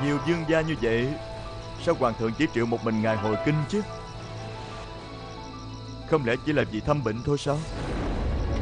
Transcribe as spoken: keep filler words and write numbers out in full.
Nhiều vương gia như vậy, sao hoàng thượng chỉ triệu một mình ngài hồi kinh chứ? Không lẽ chỉ là vì thăm bệnh thôi sao?